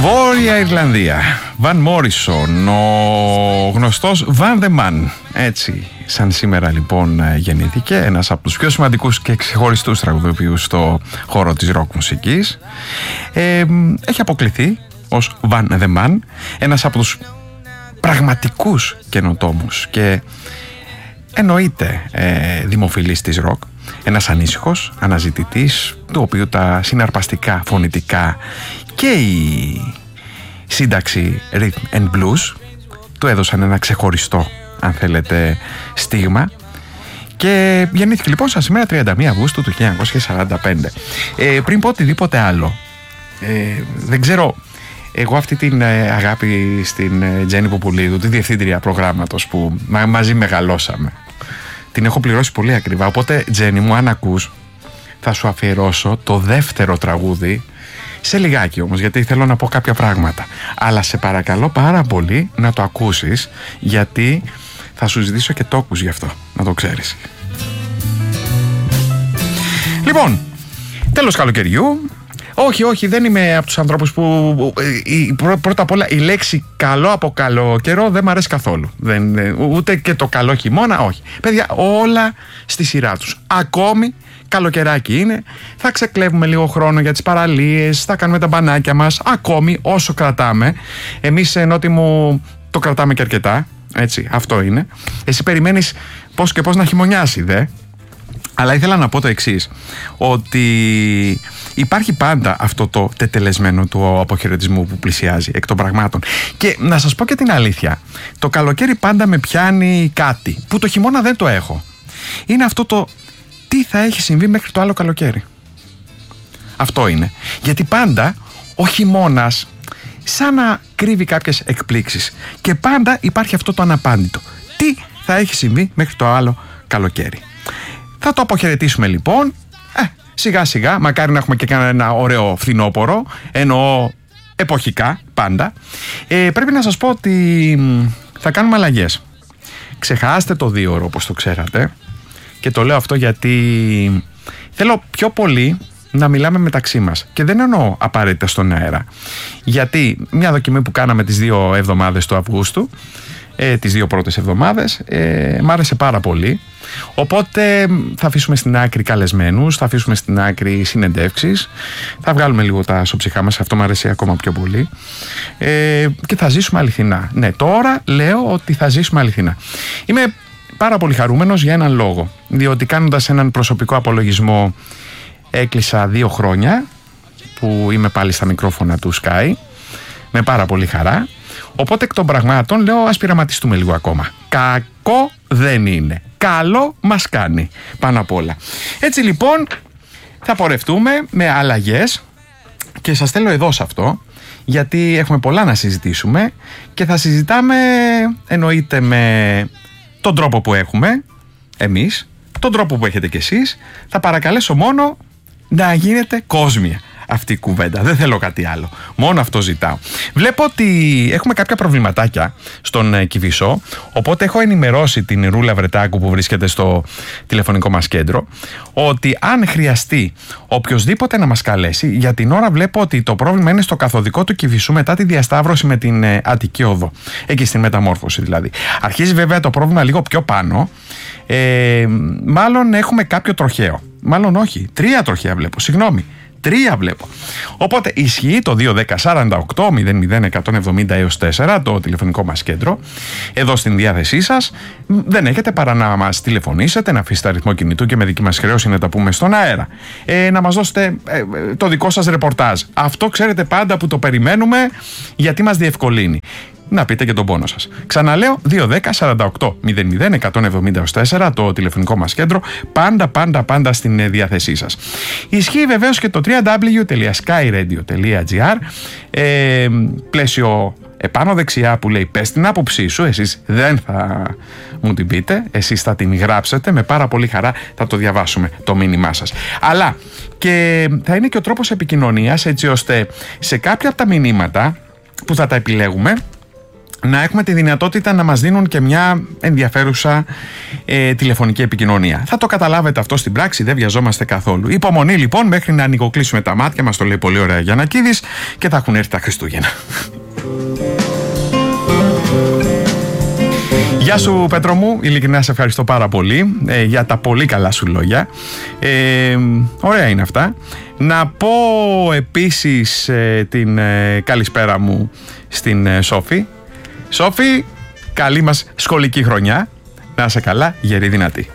Βόρεια Ιρλανδία. Βαν Μόρισον, ο γνωστός Van the Man. Έτσι, σαν σήμερα λοιπόν γεννήθηκε, ένας από τους πιο σημαντικούς και ξεχωριστούς τραγουδοποιούς στο χώρο της ροκ μουσικής. Έχει αποκληθεί ως Van the Man, ένας από τους πραγματικούς καινοτόμους και εννοείται δημοφιλής της ροκ. Ένας ανήσυχος αναζητητής, του οποίου τα συναρπαστικά φωνητικά και η σύνταξη Rhythm and Blues του έδωσαν ένα ξεχωριστό, αν θέλετε, στίγμα. Και γεννήθηκε λοιπόν σαν σήμερα 31 Αυγούστου του 1945. Πριν πω οτιδήποτε άλλο, δεν ξέρω, εγώ αυτή την αγάπη στην Τζέννη Ποπουλίδου, τη διευθύντρια προγράμματος που μαζί μεγαλώσαμε, την έχω πληρώσει πολύ ακριβά. Οπότε Τζέννη μου, αν ακούς, θα σου αφιερώσω το δεύτερο τραγούδι σε λιγάκι όμως, γιατί θέλω να πω κάποια πράγματα. Αλλά σε παρακαλώ πάρα πολύ να το ακούσεις, γιατί θα σου ζητήσω και τόκους γι' αυτό, να το ξέρεις. Λοιπόν, τέλος καλοκαιριού. Όχι, δεν είμαι από τους ανθρώπους που πρώτα απ' όλα η λέξη καλό από καλό καιρό δεν μ' αρέσει καθόλου. Ούτε και το καλό χειμώνα, όχι. Παιδιά, όλα στη σειρά τους. Ακόμη καλοκαιράκι είναι, θα ξεκλέβουμε λίγο χρόνο για τις παραλίες, θα κάνουμε τα μπανάκια μας, ακόμη όσο κρατάμε. Εμείς ενώτι μου το κρατάμε και αρκετά, έτσι, αυτό είναι. Εσύ περιμένεις πώς και πώς να χειμωνιάσει, δε. Αλλά ήθελα να πω το εξής, ότι υπάρχει πάντα αυτό το τετελεσμένο του αποχαιρετισμού που πλησιάζει εκ των πραγμάτων. Και να σας πω και την αλήθεια, το καλοκαίρι πάντα με πιάνει κάτι που το χειμώνα δεν το έχω. Είναι αυτό το τι θα έχει συμβεί μέχρι το άλλο καλοκαίρι. Αυτό είναι. Γιατί πάντα ο χειμώνας σαν να κρύβει κάποιες εκπλήξεις. Και πάντα υπάρχει αυτό το αναπάντητο. Τι θα έχει συμβεί μέχρι το άλλο καλοκαίρι. Θα το αποχαιρετήσουμε λοιπόν. Σιγά σιγά, μακάρι να έχουμε και ένα ωραίο φθινόπωρο. Εννοώ εποχικά πάντα. Πρέπει να σας πω ότι θα κάνουμε αλλαγές. Ξεχάστε το 2ωρο όπως το ξέρατε. Και το λέω αυτό γιατί θέλω πιο πολύ να μιλάμε μεταξύ μας. Και δεν εννοώ απαραίτητα στον αέρα. Γιατί μια δοκιμή που κάναμε τις 2 εβδομάδες του Αυγούστου, τις 2 πρώτες εβδομάδες, μ' άρεσε πάρα πολύ. Οπότε θα αφήσουμε στην άκρη καλεσμένους, θα αφήσουμε στην άκρη συνεντεύξεις, θα βγάλουμε λίγο τα σοψυχά μας, αυτό μου αρέσει ακόμα πιο πολύ, και θα ζήσουμε αληθινά. Ναι, τώρα λέω ότι θα ζήσουμε αληθινά. Είμαι πάρα πολύ χαρούμενος για έναν λόγο, διότι κάνοντας έναν προσωπικό απολογισμό έκλεισα 2 χρόνια που είμαι πάλι στα μικρόφωνα του Sky, με πάρα πολύ χαρά. Οπότε εκ των πραγμάτων λέω ας πειραματιστούμε λίγο ακόμα. Κακό δεν είναι. Καλό μας κάνει πάνω απ' όλα. Έτσι λοιπόν θα πορευτούμε με αλλαγές και σας θέλω εδώ σε αυτό, γιατί έχουμε πολλά να συζητήσουμε και θα συζητάμε εννοείται με τον τρόπο που έχουμε εμείς, τον τρόπο που έχετε κι εσείς. Θα παρακαλέσω μόνο να γίνετε κόσμια αυτή η κουβέντα, δεν θέλω κάτι άλλο, μόνο αυτό ζητάω. Βλέπω ότι έχουμε κάποια προβληματάκια στον Κηφισό, οπότε έχω ενημερώσει την Ρούλα Βρετάκου που βρίσκεται στο τηλεφωνικό μας κέντρο ότι αν χρειαστεί οποιοσδήποτε να μας καλέσει, για την ώρα βλέπω ότι το πρόβλημα είναι στο καθοδικό του Κηφισού μετά τη διασταύρωση με την Αττική Οδό, εκεί στην μεταμόρφωση δηλαδή. Αρχίζει βέβαια το πρόβλημα λίγο πιο πάνω, μάλλον έχουμε κάποιο τροχαίο, μάλλον όχι, 3 τροχαία βλέπω, συγγνώμη. 3 βλέπω. Οπότε ισχύει το 210-48-00-170 έως 4 το τηλεφωνικό μας κέντρο. Εδώ στην διάθεσή σας δεν έχετε παρά να μας τηλεφωνήσετε, να αφήσετε αριθμό κινητού και με δική μας χρέωση να τα πούμε στον αέρα. Να μας δώσετε το δικό σας ρεπορτάζ. Αυτό ξέρετε πάντα που το περιμένουμε, γιατί μας διευκολύνει. Να πείτε και τον πόνο σας. Ξαναλέω 210-48-00-170-4 το τηλεφωνικό μας κέντρο, πάντα στην διάθεσή σας. Ισχύει βεβαίως και το www.skyradio.gr, πλαίσιο επάνω δεξιά που λέει πες την άποψή σου. Εσείς δεν θα μου την πείτε, εσείς θα την γράψετε, με πάρα πολύ χαρά θα το διαβάσουμε το μήνυμά σας. Αλλά και θα είναι και ο τρόπος επικοινωνίας, έτσι ώστε σε κάποια από τα μηνύματα που θα τα επιλέγουμε να έχουμε τη δυνατότητα να μας δίνουν και μια ενδιαφέρουσα τηλεφωνική επικοινωνία. Θα το καταλάβετε αυτό στην πράξη, δεν βιαζόμαστε καθόλου. Υπομονή λοιπόν μέχρι να ανοιγοκλείσουμε τα μάτια μας, το λέει πολύ ωραία Γιαννακίδης, και θα έχουν έρθει τα Χριστούγεννα. Γεια σου Πέτρο μου, ειλικρινά σε ευχαριστώ πάρα πολύ για τα πολύ καλά σου λόγια. Ωραία είναι αυτά. Να πω επίσης την καλησπέρα μου στην Σόφη. Σόφη, καλή μας σχολική χρονιά. Να είσαι καλά, γερή δυνατή.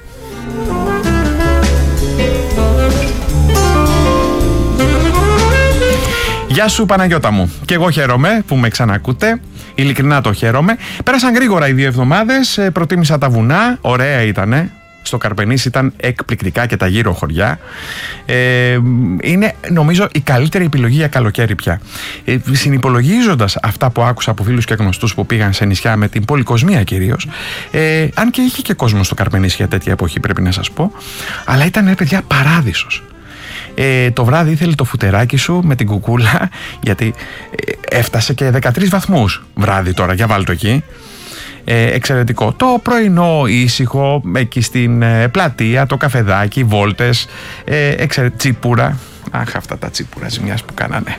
Γεια σου Παναγιώτα μου. Και εγώ χαίρομαι που με ξανακούτε. Ειλικρινά το χαίρομαι. Πέρασαν γρήγορα οι 2 εβδομάδες. Προτίμησα τα βουνά. Ωραία ήτανε. Στο Καρπενήσι ήταν εκπληκτικά και τα γύρω χωριά. Είναι νομίζω η καλύτερη επιλογή για καλοκαίρι πια. Συνυπολογίζοντας αυτά που άκουσα από φίλους και γνωστούς που πήγαν σε νησιά με την πολυκοσμία κυρίως, αν και είχε και κόσμο στο Καρπενήσι για τέτοια εποχή, πρέπει να σας πω, αλλά ήταν παιδιά παράδεισος. Το βράδυ ήθελε το φουτεράκι σου με την κουκούλα, γιατί έφτασε και 13 βαθμούς βράδυ τώρα, για βάλ' το εκεί. Εξαιρετικό. Το πρωινό ήσυχο εκεί στην πλατεία, το καφεδάκι, βόλτες, τσίπουρα. Αχ, αυτά τα τσίπουρα ζημιάς που κάνανε.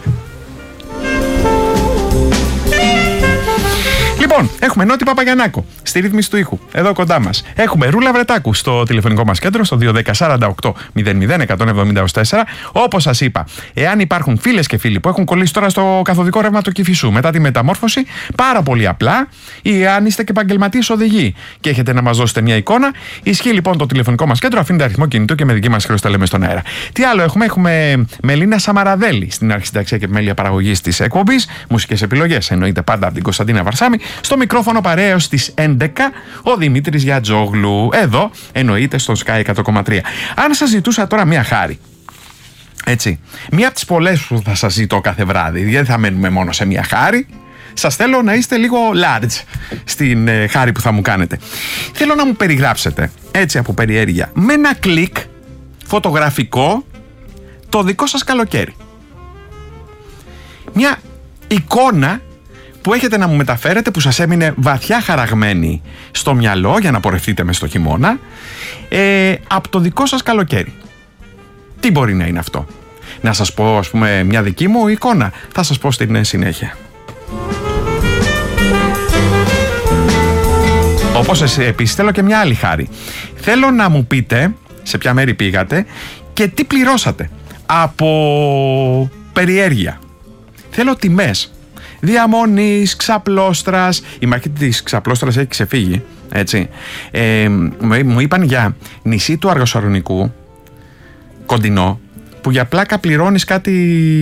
Λοιπόν, έχουμε Νότι Παπαγιαννάκο στη ρύθμιση του ήχου, εδώ κοντά μας. Έχουμε Ρούλα Βρετάκου στο τηλεφωνικό μας κέντρο, στο 210-48-00-170-4. Όπως σας είπα, εάν υπάρχουν φίλες και φίλοι που έχουν κολλήσει τώρα στο καθοδικό ρεύμα του Κηφισού μετά τη μεταμόρφωση, πάρα πολύ απλά, ή αν είστε και επαγγελματίες οδηγοί και έχετε να μας δώσετε μια εικόνα, ισχύει λοιπόν το τηλεφωνικό μας κέντρο, αφήνετε αριθμό κινητού και με δική μας χρέωση τα λέμε στον αέρα. Τι άλλο έχουμε? Έχουμε Μελίνα Σαμαραδέλη στην αρχισυνταξία και επιμέλεια παραγωγής της εκπομπής, μουσικές επιλογές εννοείται πάντα από την Κωνσταντίνα Βαρσάμη. Στο μικρόφωνο παρέα στις 11 ο Δημήτρης Γιατζόγλου. Εδώ εννοείται στο Sky 100,3. Αν σας ζητούσα τώρα μια χάρη, έτσι, μία από τις πολλές που θα σας ζητώ κάθε βράδυ, δεν θα μένουμε μόνο σε μια χάρη, σας θέλω να είστε λίγο large στην χάρη που θα μου κάνετε. Θέλω να μου περιγράψετε, έτσι από περιέργεια, με ένα κλικ φωτογραφικό, το δικό σας καλοκαίρι. Μια εικόνα που έχετε να μου μεταφέρετε, που σας έμεινε βαθιά χαραγμένη στο μυαλό για να πορευτείτε μες στο χειμώνα, από το δικό σας καλοκαίρι. Τι μπορεί να είναι αυτό? Να σας πω, ας πούμε, μια δική μου εικόνα? Θα σας πω στην συνέχεια. Όπως επίσης θέλω και μια άλλη χάρη. Θέλω να μου πείτε σε ποια μέρη πήγατε και τι πληρώσατε από περιέργεια. Θέλω τιμές διαμονής, ξαπλώστρας. Η μάχη της ξαπλώστρας έχει ξεφύγει, έτσι. Μου είπαν για νησί του Αργοσαρονικού, κοντινό, που για πλάκα πληρώνεις κάτι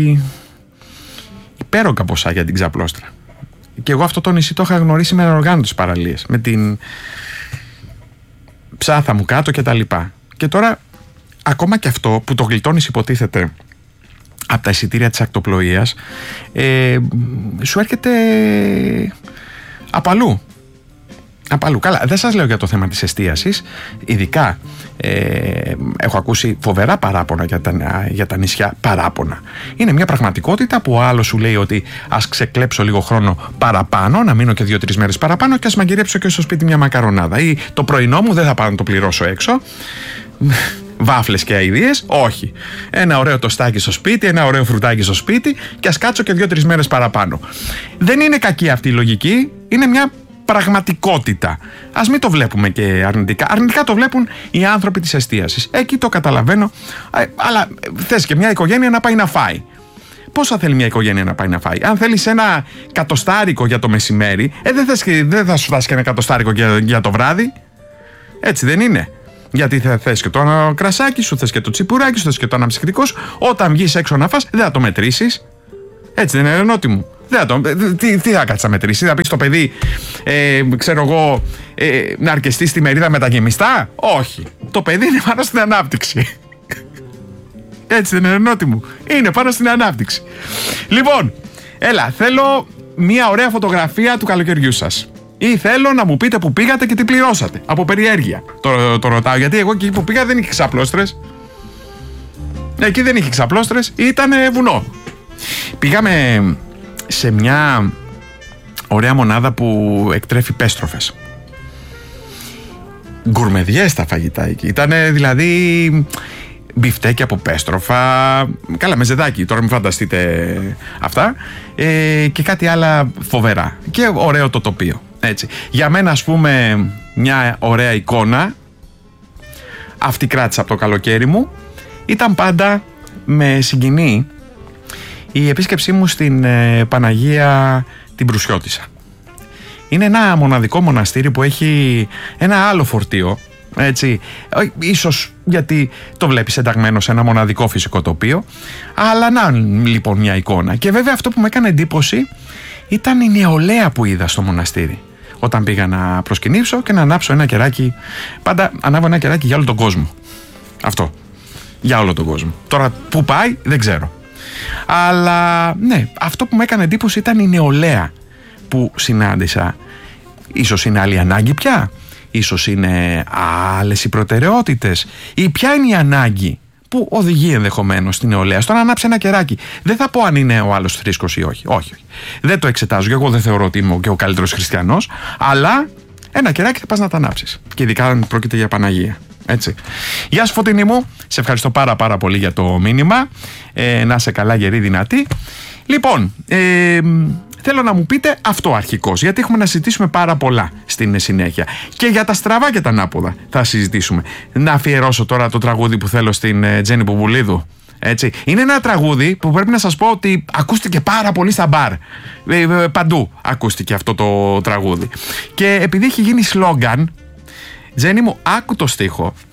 υπέρογκα ποσά για την ξαπλώστρα. Και εγώ αυτό το νησί το είχα γνωρίσει με ανοργάνωτες παραλίες, με την ψάθα μου κάτω και τα λοιπά. Και τώρα ακόμα και αυτό που το γλιτώνεις υποτίθεται από τα εισιτήρια της ακτοπλοείας, σου έρχεται από αλλού. Καλά, δεν σας λέω για το θέμα της εστίασης. Ειδικά έχω ακούσει φοβερά παράπονα για τα νησιά. Παράπονα. Είναι μια πραγματικότητα που ο άλλος σου λέει ότι ας ξεκλέψω λίγο χρόνο παραπάνω, να μείνω και 2-3 μέρες παραπάνω και ας μαγειρέψω και στο σπίτι μια μακαρονάδα. Ή το πρωινό μου δεν θα πάω να το πληρώσω έξω. Βάφλες και αηδίες, όχι. Ένα ωραίο τοστάκι στο σπίτι, ένα ωραίο φρουτάκι στο σπίτι και ας κάτσω και 2-3 μέρες παραπάνω. Δεν είναι κακή αυτή η λογική, είναι μια πραγματικότητα. Ας μην το βλέπουμε και αρνητικά. Αρνητικά το βλέπουν οι άνθρωποι της εστίασης. Εκεί το καταλαβαίνω, αλλά θες και μια οικογένεια να πάει να φάει. Πόσα θέλει μια οικογένεια να πάει να φάει? Αν θέλεις ένα κατοστάρικο για το μεσημέρι, δεν θα σου φτάσει και ένα κατοστάρικο για το βράδυ. Έτσι δεν είναι? Γιατί θα θες και το κρασάκι σου, θες και το τσιπουράκι σου, θες και το αναψυκτικό σου. Όταν βγεις έξω να φας, δεν θα το μετρήσεις. Έτσι δεν είναι, Νότι μου? Τι θα κάτσεις να μετρήσεις? Θα πεις στο παιδί, ξέρω εγώ, να αρκεστεί στη μερίδα με τα γεμιστά? Όχι. Το παιδί είναι πάνω στην ανάπτυξη. Έτσι δεν είναι, Νότι μου? Είναι πάνω στην ανάπτυξη. Λοιπόν, έλα, θέλω μια ωραία φωτογραφία του καλοκαιριού σας. Ή θέλω να μου πείτε που πήγατε και τι πληρώσατε. Από περιέργεια. Το ρωτάω, γιατί εγώ εκεί που πήγα δεν είχε ξαπλώστρες. Εκεί δεν είχε ξαπλώστρες, ήταν βουνό. Πήγαμε σε μια ωραία μονάδα που εκτρέφει πέστροφες. Γκουρμεδιές τα φαγητά εκεί. Ήτανε δηλαδή μπιφτέκι από πέστροφα, καλά μεζεδάκι, τώρα μην φανταστείτε αυτά, και κάτι άλλα φοβερά. Και ωραίο το τοπίο. Έτσι. Για μένα, ας πούμε, μια ωραία εικόνα, αυτή κράτησα από το καλοκαίρι μου, ήταν πάντα με συγκινεί η επίσκεψή μου στην Παναγία την Προυσιώτισσα. Είναι ένα μοναδικό μοναστήρι που έχει ένα άλλο φορτίο, έτσι, ίσως γιατί το βλέπεις ενταγμένο σε ένα μοναδικό φυσικό τοπίο, αλλά να λοιπόν μια εικόνα. Και βέβαια αυτό που με έκανε εντύπωση ήταν η νεολαία που είδα στο μοναστήρι. Όταν πήγα να προσκυνήσω και να ανάψω ένα κεράκι, πάντα ανάβω ένα κεράκι για όλο τον κόσμο. Αυτό, για όλο τον κόσμο. Τώρα που πάει δεν ξέρω. Αλλά ναι, αυτό που με έκανε εντύπωση ήταν η νεολαία που συνάντησα. Ίσως είναι άλλη ανάγκη πια, ίσως είναι άλλες οι προτεραιότητες, ή ποια είναι η ανάγκη που οδηγεί ενδεχομένως στην νεολαία στο να ανάψει ένα κεράκι. Δεν θα πω αν είναι ο άλλος θρήσκος ή όχι. Όχι. Δεν το εξετάζω και εγώ δεν θεωρώ ότι είμαι και ο καλύτερος χριστιανός, αλλά ένα κεράκι θα πας να τα ανάψεις. Και ειδικά αν πρόκειται για Παναγία. Έτσι. Γεια σου Φωτεινή μου, σε ευχαριστώ πάρα πολύ για το μήνυμα. Να είσαι καλά, γερή, δυνατή. Λοιπόν, θέλω να μου πείτε αυτό αρχικώς, γιατί έχουμε να συζητήσουμε πάρα πολλά στην συνέχεια. Και για τα στραβά και τα ανάποδα θα συζητήσουμε. Να αφιερώσω τώρα το τραγούδι που θέλω στην Τζέννη Πουπουλίδου. Έτσι. Είναι ένα τραγούδι που πρέπει να σας πω ότι ακούστηκε πάρα πολύ στα μπαρ. Παντού ακούστηκε αυτό το τραγούδι. Και επειδή έχει γίνει σλόγγαν, Τζέννη μου, άκου το στίχο